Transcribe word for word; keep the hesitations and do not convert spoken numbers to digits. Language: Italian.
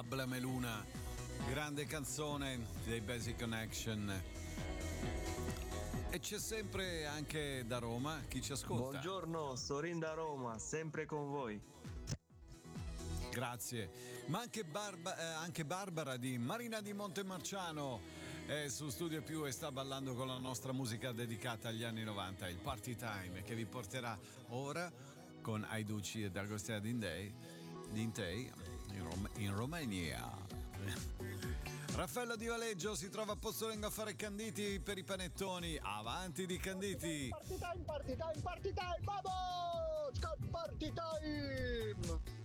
Babla Meluna, grande canzone dei Basic Connection. E c'è sempre anche da Roma chi ci ascolta. Buongiorno, Sorin da Roma, sempre con voi. Grazie. Ma anche, Barba, eh, anche Barbara di Marina di Montemarciano è su Studio Più e sta ballando con la nostra musica dedicata agli anni novanta, il Party Time, che vi porterà ora con Aiducci ed Agostina Dintei Dintei in, Rom- in Romania. Raffaello Di Valeggio si trova a Pozzolengo a fare canditi per i panettoni. Avanti di canditi. Party time, party time, party time, vamos! Party time!